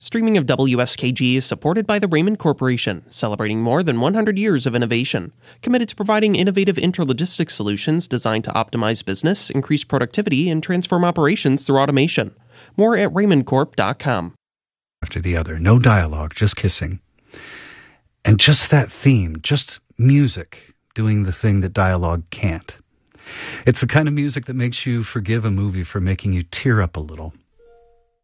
Streaming of WSKG is supported by the Raymond Corporation, celebrating more than 100 years of innovation, committed to providing innovative intralogistics solutions designed to optimize business, increase productivity, and transform operations through automation. More at raymondcorp.com. After the other, no dialogue, just kissing. And just that theme, just music doing the thing that dialogue can't. It's the kind of music that makes you forgive a movie for making you tear up a little.